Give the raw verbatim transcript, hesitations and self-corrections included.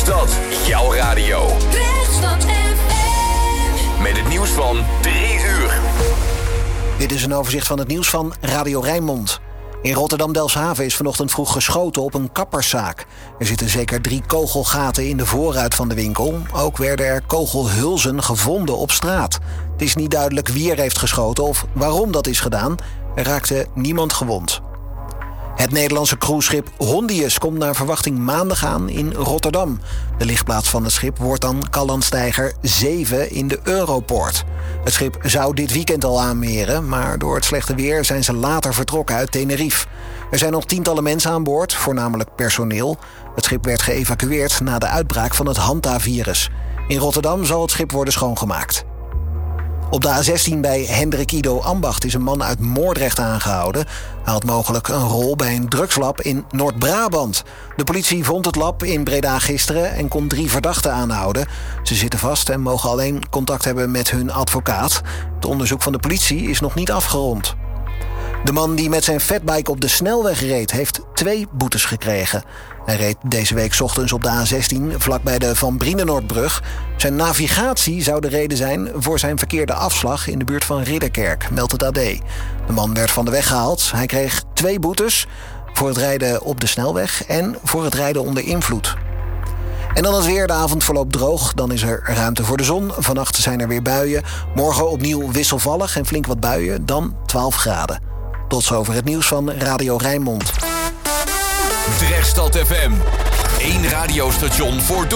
dat jouw radio. Drechtstad F M. Met het nieuws van drie uur. Dit is een overzicht van het nieuws van Radio Rijnmond. In Rotterdam-Delfshaven is vanochtend vroeg geschoten op een kapperszaak. Er zitten zeker drie kogelgaten in de voorruit van de winkel. Ook werden er kogelhulzen gevonden op straat. Het is niet duidelijk wie er heeft geschoten of waarom dat is gedaan. Er raakte niemand gewond. Het Nederlandse cruiseschip Hondius komt naar verwachting maandag aan in Rotterdam. De ligplaats van het schip wordt dan Callandsteiger zeven in de Europoort. Het schip zou dit weekend al aanmeren, maar door het slechte weer zijn ze later vertrokken uit Tenerife. Er zijn nog tientallen mensen aan boord, voornamelijk personeel. Het schip werd geëvacueerd na de uitbraak van het Hanta-virus. In Rotterdam zal het schip worden schoongemaakt. Op de A zestien bij Hendrik Ido Ambacht is een man uit Moordrecht aangehouden. Hij had mogelijk een rol bij een drugslab in Noord-Brabant. De politie vond het lab in Breda gisteren en kon drie verdachten aanhouden. Ze zitten vast en mogen alleen contact hebben met hun advocaat. Het onderzoek van de politie is nog niet afgerond. De man die met zijn fatbike op de snelweg reed, heeft twee boetes gekregen. Hij reed deze week 's ochtends op de A zestien vlakbij de Van Brienenoordbrug. Zijn navigatie zou de reden zijn voor zijn verkeerde afslag in de buurt van Ridderkerk, meldt het A D. De man werd van de weg gehaald. Hij kreeg twee boetes voor het rijden op de snelweg en voor het rijden onder invloed. En dan is weer, de avond verloopt droog. Dan is er ruimte voor de zon. Vannacht zijn er weer buien. Morgen opnieuw wisselvallig en flink wat buien. Dan twaalf graden. Tot zover het nieuws van Radio Rijnmond. Drechtstad F M. Eén radiostation voor